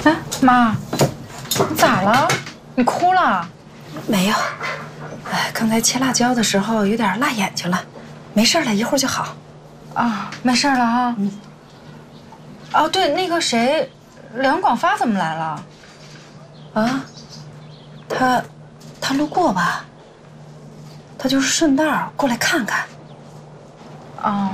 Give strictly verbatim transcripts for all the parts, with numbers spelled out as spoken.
哎，妈，你咋了？你哭了？ 没有。哎，刚才切辣椒的时候有点辣眼睛了，没事了，一会儿就好。 啊，没事了哈。嗯。哦，对，那个谁，梁广发怎么来了？ 啊，他，他路过吧？他就是顺道过来看看。 哦。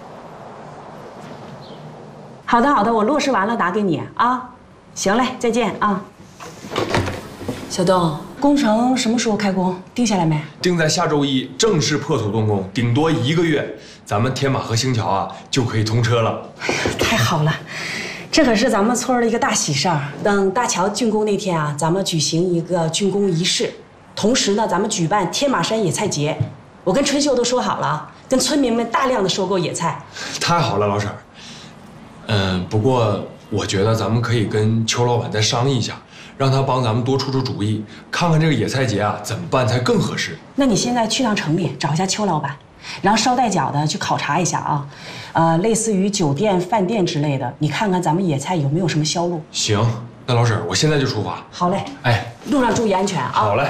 好的，好的，我落实完了打给你啊。行嘞，再见啊。小东，工程什么时候开工？定下来没？ 定在下周一正式破土动工，顶多一个月，咱们天马河星桥啊就可以通车了。 哎呀，太好了，这可是咱们村的一个大喜事儿。等大桥竣工那天啊，咱们举行一个竣工仪式，同时呢，咱们举办天马山野菜节。我跟春秀都说好了，跟村民们大量的收购野菜。 太好了，老婶儿。嗯，不过我觉得咱们可以跟邱老板再商议一下。让他帮咱们多出出主意，看看这个野菜节啊怎么办才更合适。 那你现在去趟城里找一下邱老板，然后捎带脚的去考察一下啊，呃，类似于酒店、饭店之类的，你看看咱们野菜有没有什么销路。 行，那老婶，我现在就出发。 好嘞， 哎， 路上注意安全啊。 好嘞。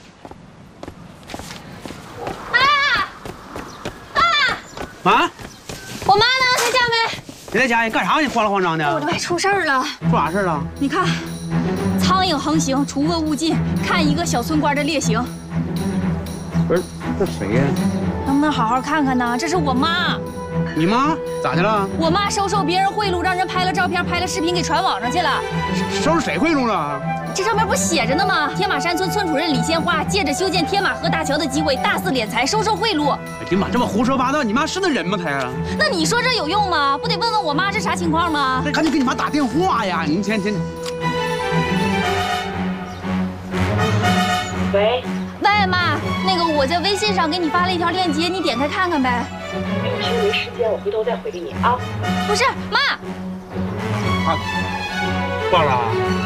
爸， 爸，啊， 我妈呢？在家没？ 你在家，你干啥？你慌里慌张的？ 我这还出事儿了。 出啥事了？ 你看。苍蝇横行，除恶务尽，看一个小村官的劣行。 不是，这谁呀？ 能不能好好看看呢？这是我妈。 你妈咋的了？ 我妈收受别人贿赂，让人拍了照片、拍了视频给传网上去了。 收受谁贿赂了？ 这上面不写着呢吗？天马山村村主任李鲜花借着修建天马河大桥的机会，大肆敛财，收受贿赂。 哎呀妈，这么胡说八道！你妈是那人吗？她呀？ 那你说这有用吗？不得问问我妈是啥情况吗？ 那赶紧给你妈打电话呀！你天天。 喂，喂，妈，那个我在微信上给你发了一条链接，你点开看看呗。 有时没时间，我回头再回给你啊。 不是，妈。 啊，挂了。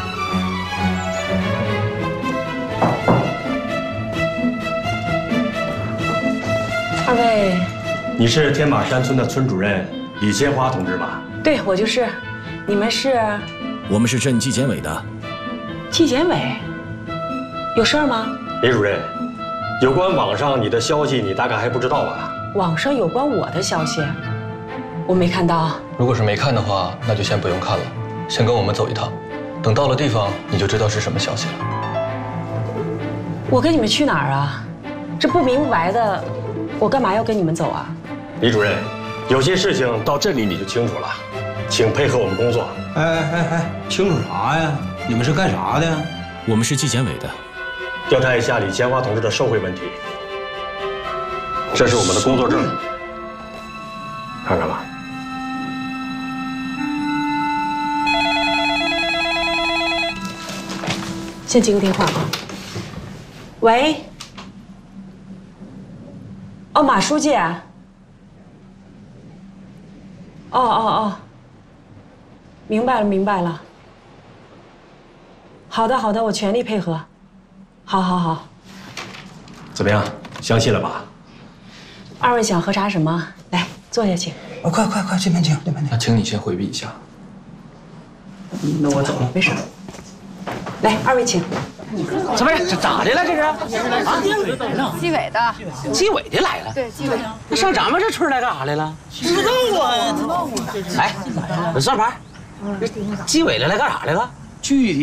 二位， 你是天马山村的村主任李鲜花同志吧？ 对，我就是。你们是？ 我们是镇纪检委的。 纪检委。有事儿吗？ 李主任，有关网上你的消息，你大概还不知道吧？ 网上有关我的消息，我没看到。 如果是没看的话，那就先不用看了，先跟我们走一趟。等到了地方，你就知道是什么消息了。 我跟你们去哪儿啊？这不明不白的，我干嘛要跟你们走啊？ 李主任，有些事情到这里你就清楚了，请配合我们工作。 哎哎哎，清楚啥呀？你们是干啥的？ 我们是纪检委的。 调查一下李鲜花同志的受贿问题，这是我们的工作证，看看吧。 先接个电话啊。喂。哦，马书记。哦哦哦。明白了，明白了。好的，好的，我全力配合。好，好，好。 怎么样，相信了吧？ 二位想喝茶什么？来，坐下请。 哦，快快快，这边请，这边请。 那请你先回避一下。 那我走了，没事。来，二位请。 怎么这咋的了？这是啊？ 纪委的。 纪委的来了。 对，纪委。 那上咱们这村来干啥来了？不知道啊，知道啊。哎，算盘，纪委的来干啥来了？具体。